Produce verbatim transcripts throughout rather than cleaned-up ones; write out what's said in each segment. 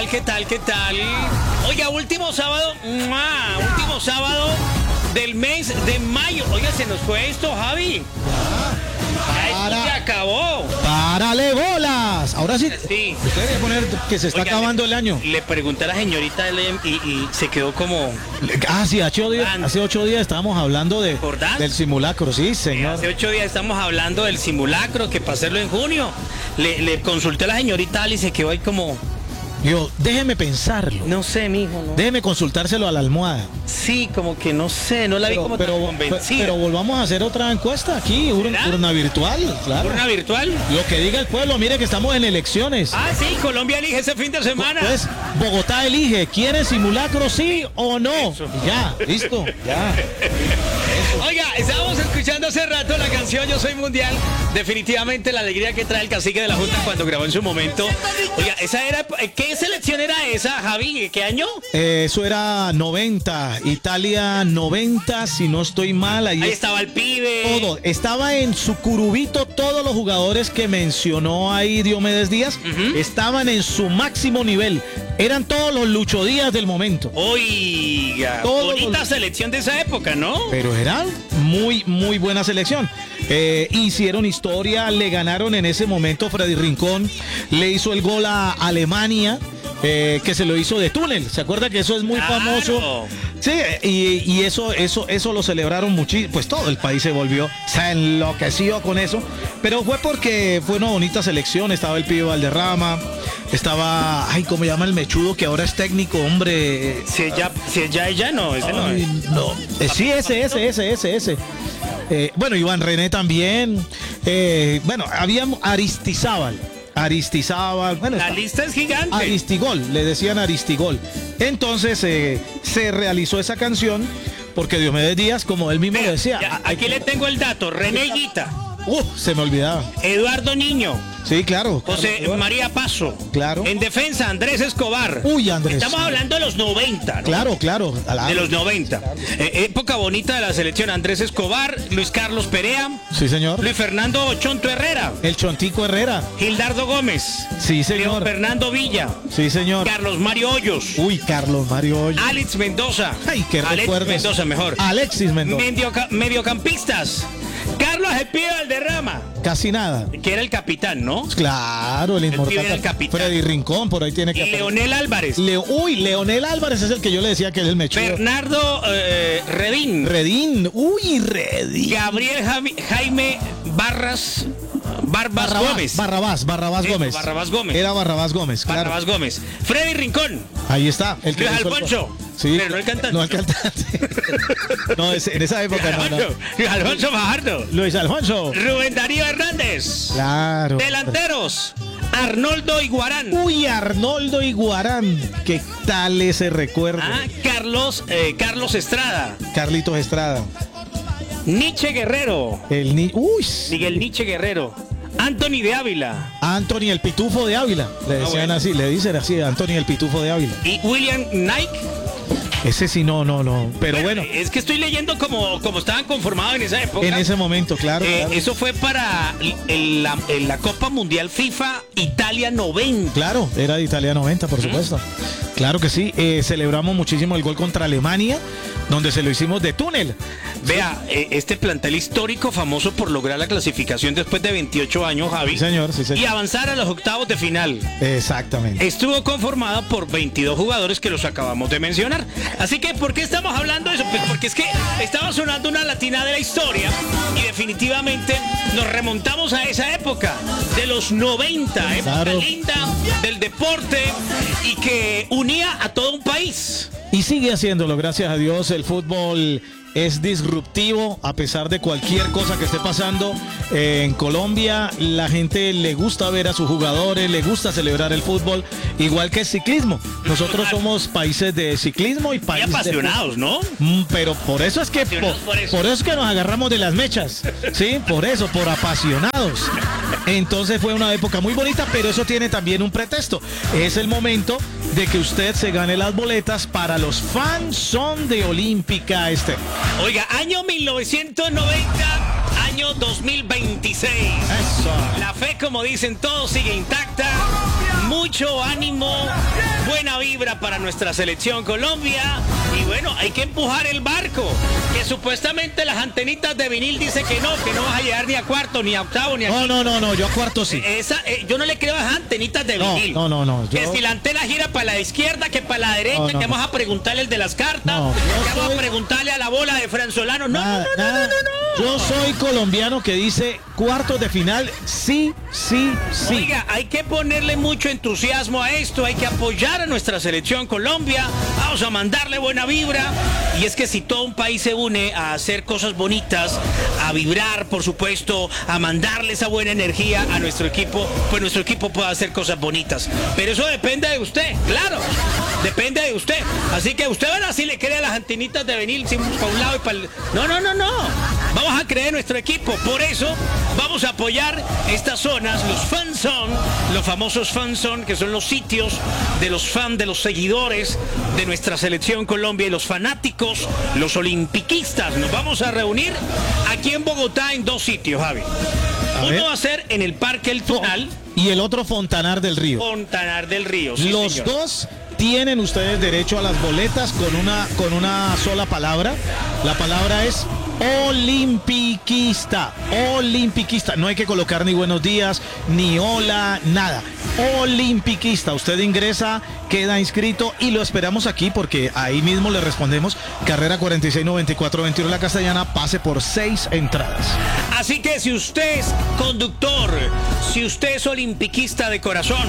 ¿Qué tal? ¿Qué tal? Oiga, último sábado, ¡mua! Último sábado del mes de mayo. Oiga, se nos fue esto, Javi. Ya esto se acabó. ¡Párale bolas! Ahora sí. Sí. Usted debe poner que se está Oiga, acabando le, el año. Le pregunté a la señorita y, y se quedó como... Ah, sí, hace ocho días, hace ocho días estábamos hablando de, del simulacro, sí, señor. Hace ocho días estamos hablando del simulacro, que para hacerlo en junio. Le, le consulté a la señorita y se quedó ahí como... Yo, déjeme pensarlo. No sé, mijo, ¿no? Déjeme consultárselo a la almohada. Sí, como que no sé, no la vi pero, como pero, tan convencida. Pero volvamos a hacer otra encuesta aquí, urna, urna virtual, claro. ¿Urna virtual? Lo que diga el pueblo, mire que estamos en elecciones. Ah, sí, Colombia elige ese fin de semana. Pues Bogotá elige, ¿quiere simulacro sí o no? Eso. Ya, listo, ya. Oiga, estábamos escuchando hace rato la canción Yo Soy Mundial. Definitivamente la alegría que trae el cacique de la Junta cuando grabó en su momento. Oiga, esa era, ¿qué selección era esa, Javi? ¿Qué año? Eh, eso era noventa, Italia noventa, si no estoy mal. Ahí, ahí estaba el pibe. Todo, estaba en su curubito todos los jugadores que mencionó ahí Diomedes Díaz. Uh-huh. Estaban en su máximo nivel. Eran todos los Lucho Díaz del momento. Oiga, todos bonita los... selección de esa época, ¿no? Pero era muy, muy buena selección. Eh, hicieron historia, le ganaron en ese momento. Freddy Rincón le hizo el gol a Alemania, eh, que se lo hizo de túnel. ¿Se acuerda que eso es muy claro. famoso? Sí, y, y eso, eso, eso lo celebraron muchísimo. Pues todo el país se volvió, se enloqueció con eso. Pero fue porque fue una bonita selección. Estaba el pibe Valderrama. Estaba, ay, ¿cómo llama el mechudo que ahora es técnico, hombre? Si es ya, si es ya ella, no, ese no es. No, eh, sí, ese, ese, ese, ese, ese. Eh, bueno, Iván René también. Eh, bueno, había Aristizábal. Aristizábal. Bueno, la está. lista es gigante. Aristigol, le decían Aristigol. Entonces eh, se realizó esa canción porque Diomedes Díaz, como él mismo Mira, lo decía. Ya, aquí le tengo el dato. René Guita. Uh, se me olvidaba. Eduardo Niño. Sí, claro. José claro, María Paso. Claro. En defensa, Andrés Escobar. Uy, Andrés. Estamos hablando de los noventa, ¿no? Claro, claro. De los noventa. Eh, época bonita de la selección. Andrés Escobar, Luis Carlos Perea. Sí, señor. Luis Fernando Chonto Herrera. El Chontico Herrera. Gildardo Gómez. Sí, señor. León Fernando Villa. Sí, señor. Carlos Mario Hoyos. Uy, Carlos Mario Hoyos. Alex Mendoza. Ay, qué Alex recuerdos. Mendoza, mejor. Alexis Mendoza. Medioca mediocampistas. Carlos El Pibe Valderrama. Casi nada. Que era el capitán, ¿no? Claro, el inmortal. El, el capitán. Freddy Rincón, por ahí tiene que... Y Leonel Álvarez. Le... Uy, Leonel Álvarez es el que yo le decía que es el mechudo. Bernardo eh, Redín. Redín. Uy, Redín. Gabriel Javi... Jaime Barras... Barbas Barrabás, Gómez. Barrabás, Barrabás Eso, Gómez. Barrabás Gómez. Era Barrabás Gómez, claro. Barrabás Gómez. Freddy Rincón. Ahí está. El que Luis hizo el- Alfonso. Sí, Pero no el cantante. No el cantante. No, ese- en esa época no, no. Alfonso, Luis Alfonso Fajardo. Luis Alfonso. Rubén Darío Hernández. Claro. Delanteros. Arnoldo Iguarán. Uy, Arnoldo Iguarán. ¿Qué tal ese recuerdo? Ah, Carlos, eh, Carlos Estrada. Carlitos Estrada. Nietzsche Guerrero. El ni... Uy. Miguel Nietzsche Guerrero. Anthony de Ávila. Anthony el Pitufo de Ávila. Le decían bueno. así, le dicen así, Anthony el Pitufo de Ávila. Y William Nike. Ese sí, no, no, no. Pero bueno, Es que estoy leyendo como, como estaban conformados en esa época. en ese momento, claro. Eh, claro. Eso fue para el- la, el- la Copa Mundial FIFA Italia noventa. Claro, era de Italia noventa, por supuesto. Claro que sí. Eh, celebramos muchísimo el gol contra Alemania, donde se lo hicimos de túnel. Vea, eh, este plantel histórico famoso por lograr la clasificación después de veintiocho años, Javi. Sí, señor, sí, Y señor. avanzar a los octavos de final. Exactamente. Estuvo conformada por veintidós jugadores que los acabamos de mencionar. Así que, ¿por qué estamos hablando de eso? Pues porque es que estaba sonando una latina de la historia y definitivamente nos remontamos a esa época de los noventa, época Claro. linda del deporte y que unía a todo un país. Y sigue haciéndolo, gracias a Dios. El fútbol es disruptivo a pesar de cualquier cosa que esté pasando eh, en Colombia. La gente le gusta ver a sus jugadores, le gusta celebrar el fútbol, igual que el ciclismo. Nosotros somos países de ciclismo y Muy países de apasionados, ¿no? Mm, Pero por eso es que por, Apasionados por eso. por eso es que nos agarramos de las mechas, sí, por eso, por apasionados. Entonces fue una época muy bonita, pero eso tiene también un pretexto. Es el momento de que usted se gane las boletas para los fans son de Olímpica este. Oiga, año mil novecientos noventa, año dos mil veintiséis. Eso. La fe, como dicen todos, sigue intacta. mucho ánimo, buena vibra para nuestra selección Colombia. Y bueno, hay que empujar el barco, que supuestamente las antenitas de vinil dicen que no, que no vas a llegar ni a cuarto, ni a octavo, ni a No, quinto. no, no, no, yo a cuarto sí. Esa, eh, yo no le creo a esas antenitas de No, vinil. no, no, no, yo- Que si la antena gira para la izquierda, que para la derecha, No, no, que no. vamos a preguntarle el de las cartas, No, que yo vamos soy- a preguntarle a la bola de Fran Solano. No, Nada, no, no, no, nada. no, no, no. Yo soy colombiano que dice cuartos de final, sí, sí, sí. Oiga, hay que ponerle mucho entusiasmo a esto, hay que apoyar a nuestra selección Colombia, vamos a mandarle buena vibra. Y es que si todo un país se une a hacer cosas bonitas, a vibrar, por supuesto, a mandarle esa buena energía a nuestro equipo, pues nuestro equipo puede hacer cosas bonitas. Pero eso depende de usted, claro, depende de usted. Así que usted verá si le cree a las antenitas de venir para un lado y para el... No, no, no, no. Vamos a creer en nuestro equipo. Por eso vamos a apoyar estas zonas, los fanzone, los famosos fanzone, que son los sitios de los fans, de los seguidores de nuestra selección Colombia y los fanáticos, los olimpiquistas. Nos vamos a reunir aquí en Bogotá en dos sitios, Javi. A Uno ver. va a ser en el Parque El Tunal, Y el otro Fontanar del Río. Fontanar del Río. Sí, Los señor. dos tienen ustedes derecho a las boletas con una, con una sola palabra. La palabra es olimpiquista. Olimpiquista. No hay que colocar ni buenos días, ni hola, nada. Olimpiquista. Usted ingresa, queda inscrito y lo esperamos aquí porque ahí mismo le respondemos. Carrera cuarenta y seis noventa y cuatro veintiuno La Castellana, pase por seis entradas. Así que si usted es conductor, si usted es olimpiquista de corazón,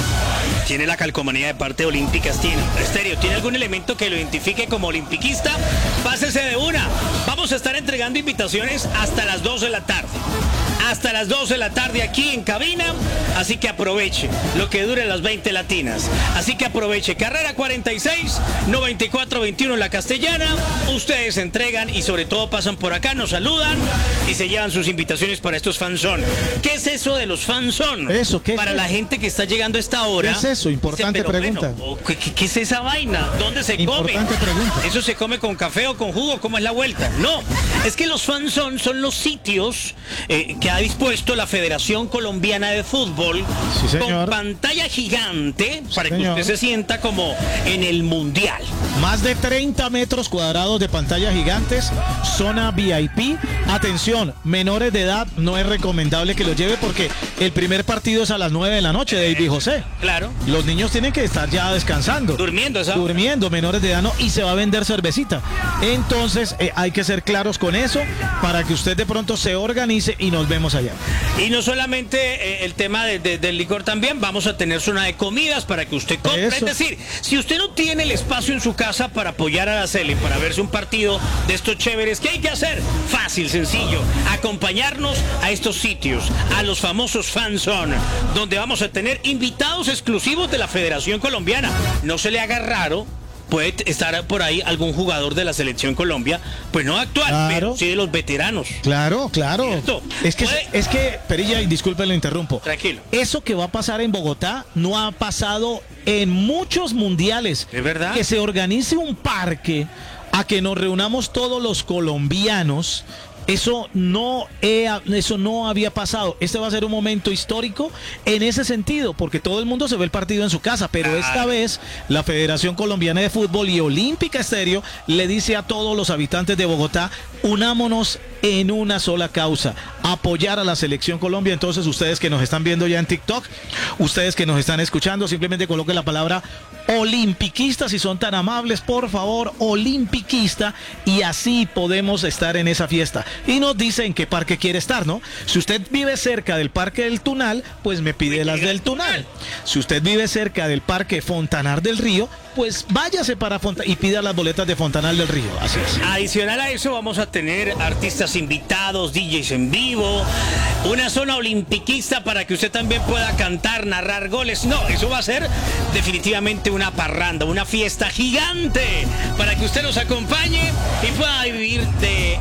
tiene la calcomanía de parte de Olímpicas, tiene Estéreo, tiene algún elemento que lo identifique como olimpiquista, pásese de una. Vamos a estar entregando invitaciones hasta las dos de la tarde. Hasta las dos de la tarde aquí en cabina, así que aproveche lo que dure las veinte latinas. Así que aproveche. Carrera cuarenta y seis noventa y cuatro veintiuno La Castellana. Ustedes se entregan y sobre todo pasan por acá, nos saludan y se llevan sus invitaciones para estos fanzone. ¿Qué es eso de los fanzone? Eso, ¿qué es Para eso? la gente que está llegando a esta hora. ¿Qué es eso? Importante Dice, pero pregunta. bueno, ¿qué, qué- qué es esa vaina? ¿Dónde se come? Importante pregunta. ¿Eso se come con café o con jugo? ¿Cómo es la vuelta? No, es que los fanzone son los sitios eh, que ha dispuesto la Federación Colombiana de Fútbol Sí, señor. con pantalla gigante para que señor. usted se sienta como en el Mundial. Más de treinta metros cuadrados de pantallas gigantes, zona V I P. Atención, menores de edad no es recomendable que lo lleve porque el primer partido es a las nueve de la noche, David José. Claro, Los niños tienen que estar ya descansando. durmiendo esa. Durmiendo, menores de edad no, y se va a vender cervecita. Entonces eh, hay que ser claros con eso para que usted de pronto se organice y nos vemos allá. Y no solamente eh, el tema de- de- del licor también, vamos a tener zona de comidas para que usted compre. Eso. Es decir, si usted no tiene el espacio en su casa para apoyar a la Sele, para verse un partido de estos chéveres, ¿qué hay que hacer? Fácil, sencillo, acompañarnos a estos sitios, a los famosos fanzone, donde vamos a tener invitados exclusivos de la Federación Colombiana. No se le haga raro. Puede estar por ahí algún jugador de la selección Colombia, pues no actual, Claro. pero sí de los veteranos. Claro, claro. Cierto. Es que, Puede- es que, Perilla, y disculpe, lo interrumpo. Tranquilo. Eso que va a pasar en Bogotá no ha pasado en muchos mundiales. ¿Es verdad? Que se organice un parque a que nos reunamos todos los colombianos. Eso no, he- eso no había pasado. Este va a ser un momento histórico en ese sentido, porque todo el mundo se ve el partido en su casa, pero Claro. esta vez la Federación Colombiana de Fútbol y Olímpica Estéreo le dice a todos los habitantes de Bogotá, unámonos en una sola causa, apoyar a la selección Colombia. Entonces ustedes que nos están viendo ya en TikTok, ustedes que nos están escuchando, simplemente coloquen la palabra olimpiquista, si son tan amables, por favor, olimpiquista, y así podemos estar en esa fiesta. Y nos dicen qué parque quiere estar, ¿no? Si usted vive cerca del Parque del Tunal, pues me pide las del Tunal. Si usted vive cerca del Parque Fontanar del Río, pues váyase para Fontanar y pida las boletas de Fontanar del Río. Así es. Adicional a eso vamos a tener artistas invitados, D Js en vivo, una zona olimpiquista para que usted también pueda cantar, narrar goles. No, eso va a ser definitivamente una parranda, una fiesta gigante para que usted nos acompañe y pueda vivir de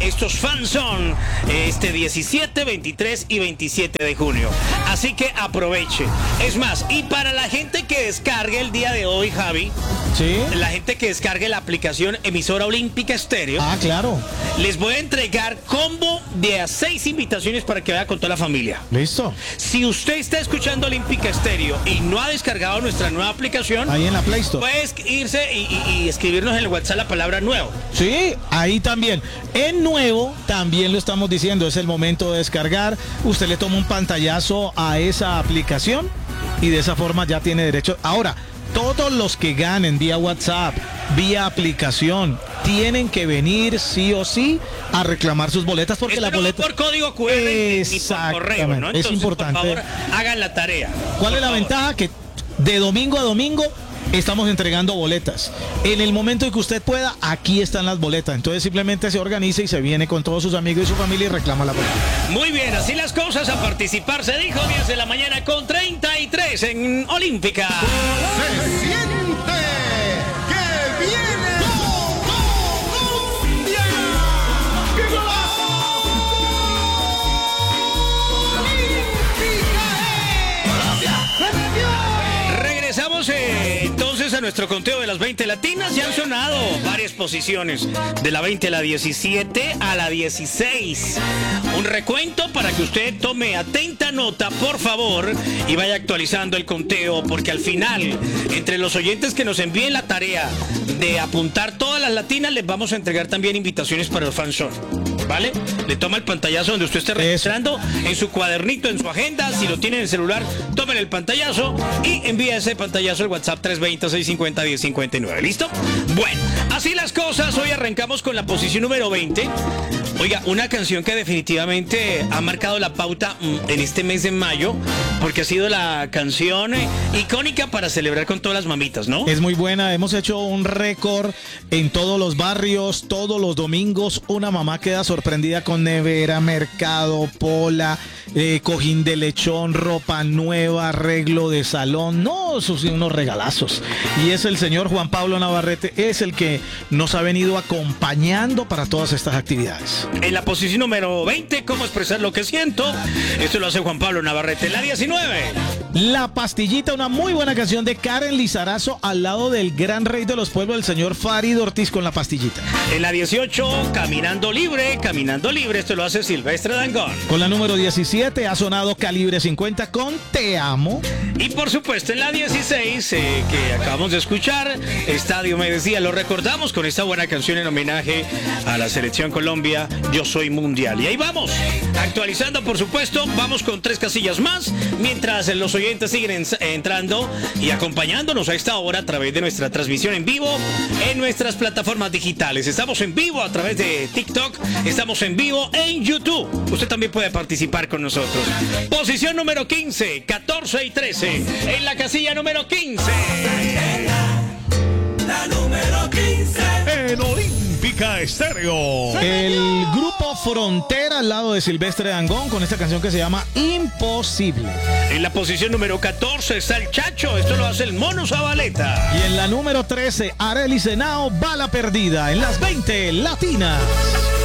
estos fans son este diecisiete, veintitrés y veintisiete de junio. Así que aproveche. Es más, y para la gente que descargue el día de hoy, Javi, ¿sí? La gente que descargue la aplicación Emisora Olímpica Estéreo, Ah, claro. les voy a entregar combo de a seis invitaciones para que vaya con toda la familia. Listo. Si usted está escuchando Olímpica Estéreo y no ha descargado nuestra nueva aplicación, Ahí en la Play Store. puedes irse y, y- y escribirnos en el WhatsApp la palabra nuevo. Sí, ahí también. En nuevo, también lo estamos diciendo, es el momento de descargar. Usted le toma un pantallazo a esa aplicación y de esa forma ya tiene derecho. Ahora, todos los que ganen vía WhatsApp, vía aplicación, tienen que venir sí o sí a reclamar sus boletas porque Esto las no va boletas... por código Q R ni- ni por correo, ¿no? Exactamente, es Entonces, importante. por favor, hagan la tarea. ¿Cuál Por es la favor. ventaja? Que de domingo a domingo estamos entregando boletas. En el momento en que usted pueda, aquí están las boletas. Entonces simplemente se organiza y se viene con todos sus amigos y su familia y reclama la boleta. Muy bien, así las cosas. A participar se dijo diez de la mañana con treinta y tres en Olímpica. Se siente que viene Colombia. ¡Qué golazo! Olímpica. ¡Se metió! Regresamos eh, entonces a nuestro conteo de las veinte latinas. Ya han sonado varias posiciones, de la veinte a la diecisiete a la dieciséis. Un recuento para que usted tome atenta nota, por favor, y vaya actualizando el conteo, porque al final, entre los oyentes que nos envíen la tarea de apuntar todas las latinas, les vamos a entregar también invitaciones para el fanzone. ¿Vale? Le toma el pantallazo donde usted esté registrando, en su cuadernito, en su agenda. Si lo tiene en el celular, tomen el pantallazo y envía ese pantallazo al WhatsApp tres dos cero, seis cinco cero, uno cero cinco nueve. ¿Listo? Bueno, así las cosas. Hoy arrancamos con la posición número veinte. Oiga, una canción que definitivamente ha marcado la pauta mm, en este mes de mayo, porque ha sido la canción eh, icónica para celebrar con todas las mamitas, ¿no? Es muy buena, hemos hecho un récord en todos los barrios, todos los domingos. Una mamá queda sorprendida con nevera, mercado, pola, eh, cojín de lechón, ropa nueva, arreglo de salón. No, esos son unos regalazos. Y es el señor Juan Pablo Navarrete, es el que nos ha venido acompañando para todas estas actividades. En la posición número veinte, ¿cómo expresar lo que siento? Esto lo hace Juan Pablo Navarrete. En la diecinueve. La Pastillita, una muy buena canción de Karen Lizarazo al lado del gran rey de los pueblos, el señor Farid Ortiz con La Pastillita. En la dieciocho, Caminando Libre, Caminando Libre, esto lo hace Silvestre Dangond. Con la número diecisiete ha sonado Calibre cincuenta con Te Amo. Y por supuesto en la dieciséis, eh, que acabamos de escuchar, Estadio Me Decía, lo recordamos con esta buena canción en homenaje a la Selección Colombia, Yo Soy Mundial. Y ahí vamos, actualizando por supuesto, vamos con tres casillas más, mientras los oyentes siguen en- entrando y acompañándonos a esta hora a través de nuestra transmisión en vivo en nuestras plataformas digitales. Estamos en vivo a través de TikTok, estamos en vivo en YouTube. Usted también puede participar con nosotros. Posición número quince, catorce y trece. En la casilla número quince. La número quince. En Olímpica Estéreo. El grupo Frontera al lado de Silvestre Dangond con esta canción que se llama Imposible. En la posición número catorce está el Chacho. Esto lo hace el Mono Zabaleta. Y en la número trece, Arely Senao, Bala Perdida. En las veinte latinas.